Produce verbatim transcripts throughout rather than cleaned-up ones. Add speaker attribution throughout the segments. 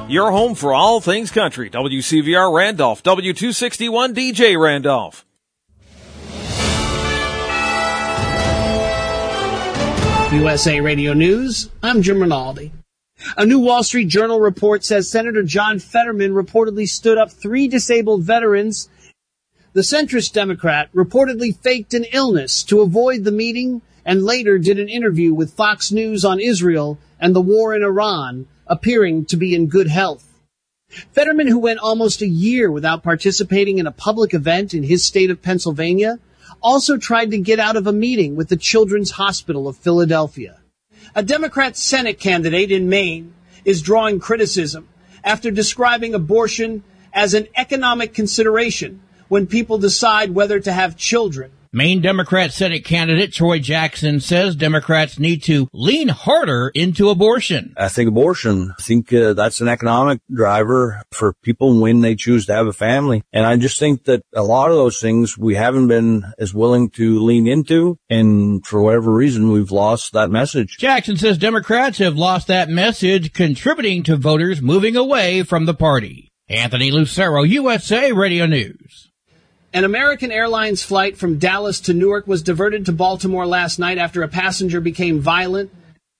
Speaker 1: Your home for all things country. W C V R Randolph, W two sixty-one D J Randolph.
Speaker 2: U S A Radio News, I'm Jim Rinaldi. A new Wall Street Journal report says Senator John Fetterman reportedly stood up three disabled veterans. The centrist Democrat reportedly faked an illness to avoid the meeting and later did an interview with Fox News on Israel and the war in Iran, appearing to be in good health. Fetterman, who went almost a year without participating in a public event in his state of Pennsylvania, also tried to get out of a meeting with the Children's Hospital of Philadelphia. A Democrat Senate candidate in Maine is drawing criticism after describing abortion as an economic consideration when people decide whether to have children.
Speaker 3: Maine Democrat Senate candidate Troy Jackson says Democrats need to lean harder into abortion.
Speaker 4: I think abortion, I think uh, that's an economic driver for people when they choose to have a family. And I just think that a lot of those things we haven't been as willing to lean into. And for whatever reason, we've lost that message.
Speaker 3: Jackson says Democrats have lost that message, contributing to voters moving away from the party. Anthony Lucero, U S A Radio News.
Speaker 2: An American Airlines flight from Dallas to Newark was diverted to Baltimore last night after a passenger became violent.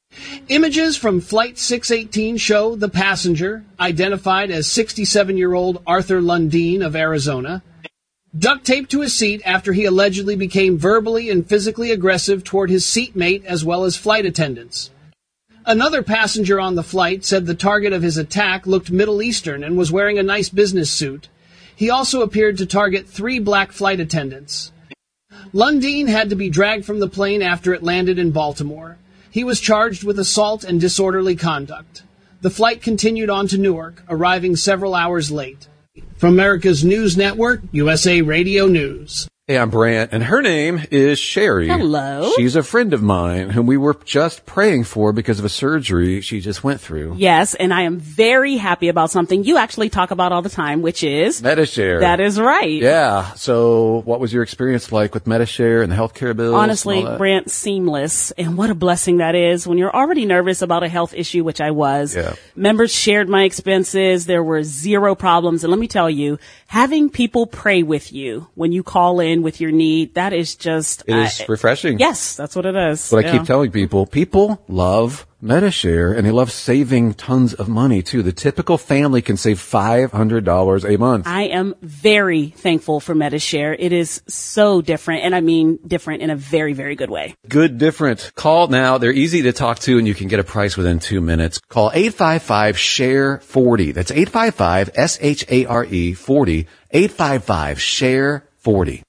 Speaker 2: Images from Flight six eighteen show the passenger, identified as sixty-seven-year-old Arthur Lundeen of Arizona, duct taped to his seat after he allegedly became verbally and physically aggressive toward his seatmate as well as flight attendants. Another passenger on the flight said the target of his attack looked Middle Eastern and was wearing a nice business suit. He also appeared to target three black flight attendants. Lundeen had to be dragged from the plane after it landed in Baltimore. He was charged with assault and disorderly conduct. The flight continued on to Newark, arriving several hours late. From America's News Network, U S A Radio News.
Speaker 5: Hey, I'm Brant, and her name is Sherry.
Speaker 6: Hello.
Speaker 5: She's a friend of mine whom we were just praying for because of a surgery she just went through.
Speaker 6: Yes, and I am very happy about something you actually talk about all the time, which is
Speaker 5: Medi-Share.
Speaker 6: That is right.
Speaker 5: Yeah. So what was your experience like with Medi-Share and the healthcare bills?
Speaker 6: Honestly, Brant, seamless. And what a blessing that is when you're already nervous about a health issue, which I was.
Speaker 5: Yeah.
Speaker 6: Members shared my expenses. There were zero problems. And let me tell you, having people pray with you when you call in with your need, that is just
Speaker 5: it is
Speaker 6: uh,
Speaker 5: refreshing.
Speaker 6: Yes, that's what it is.
Speaker 5: But
Speaker 6: yeah.
Speaker 5: I keep telling people, people love Medi-Share, and they love saving tons of money too. The typical family can save five hundred dollars a month.
Speaker 6: I am very thankful for Medi-Share. It is so different, and I mean different in a very, very good way.
Speaker 5: Good different. Call now. They're easy to talk to, and you can get a price within two minutes. Call eight five five, S H A R E, forty. That's eight five five, S H A R E, forty. eight five five, S H A R E, forty.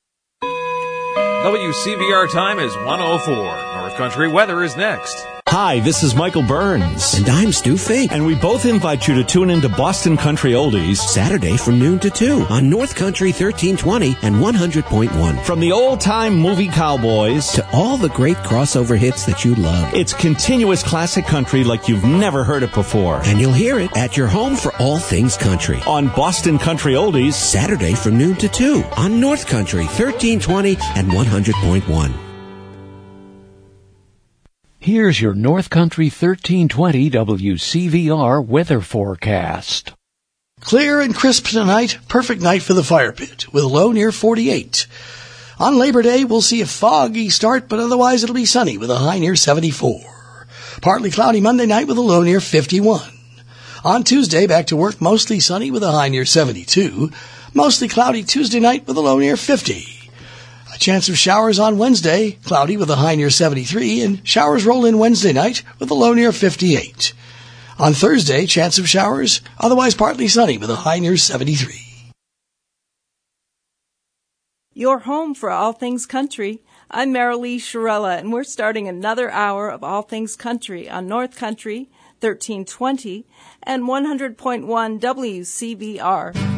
Speaker 1: W C V R time is one oh four. North Country weather is next.
Speaker 7: Hi, this is Michael Burns.
Speaker 8: And I'm Stu Fink.
Speaker 7: And we both invite you to tune into Boston Country Oldies
Speaker 8: Saturday from noon to two on North Country thirteen twenty and one hundred point one.
Speaker 7: From the old-time movie cowboys
Speaker 8: to all the great crossover hits that you love.
Speaker 7: It's continuous classic country like you've never heard it before.
Speaker 8: And you'll hear it at your home for all things country.
Speaker 7: On Boston Country Oldies
Speaker 8: Saturday from noon to two on North Country thirteen twenty and one hundred point one.
Speaker 9: Here's your North Country thirteen twenty W C V R weather forecast.
Speaker 10: Clear and crisp tonight, perfect night for the fire pit, with a low near forty-eight. On Labor Day, we'll see a foggy start, but otherwise it'll be sunny with a high near seventy-four. Partly cloudy Monday night with a low near fifty-one. On Tuesday, back to work, mostly sunny with a high near seventy-two. Mostly cloudy Tuesday night with a low near fifty. A chance of showers on Wednesday, cloudy with a high near seventy-three, and showers roll in Wednesday night with a low near fifty-eight. On Thursday, chance of showers, otherwise partly sunny with a high near seventy-three.
Speaker 11: Your home for all things country. I'm Marilee Shirella, and we're starting another hour of All Things Country on North Country thirteen twenty and one hundred point one W C V R.